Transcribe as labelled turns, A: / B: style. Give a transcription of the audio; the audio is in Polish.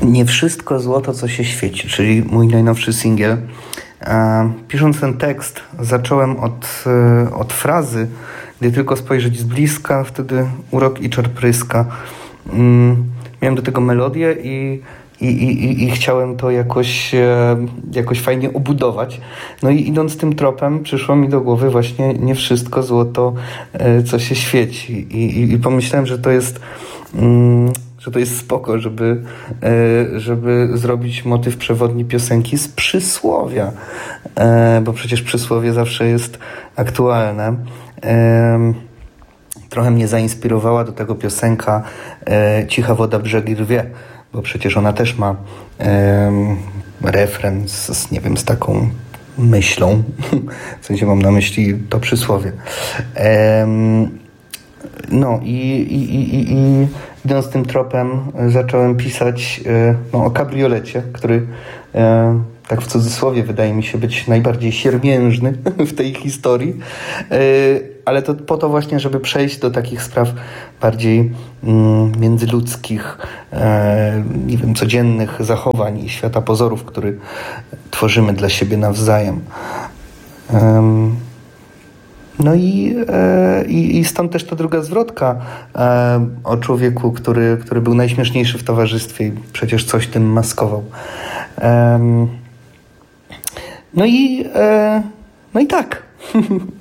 A: Nie wszystko złoto, co się świeci, czyli mój najnowszy singiel. Pisząc ten tekst, zacząłem od frazy, gdy tylko spojrzeć z bliska, wtedy urok i czar pryska. Miałem do tego melodię i chciałem to jakoś fajnie obudować. No i idąc tym tropem, przyszło mi do głowy właśnie nie wszystko złoto, co się świeci. I pomyślałem, że to jest spoko, żeby zrobić motyw przewodni piosenki z przysłowia, bo przecież przysłowie zawsze jest aktualne. Trochę mnie zainspirowała do tego piosenka Cicha woda brzegi rwie, bo przecież ona też ma refren z taką myślą, w sensie mam na myśli to przysłowie. No i idąc tym tropem zacząłem pisać o kabriolecie, który tak w cudzysłowie wydaje mi się być najbardziej siermiężny w tej historii, ale to po to właśnie, żeby przejść do takich spraw bardziej międzyludzkich, nie wiem, codziennych zachowań i świata pozorów, który tworzymy dla siebie nawzajem. No i stąd też ta druga zwrotka o człowieku, który był najśmieszniejszy w towarzystwie i przecież coś tym maskował. No i tak.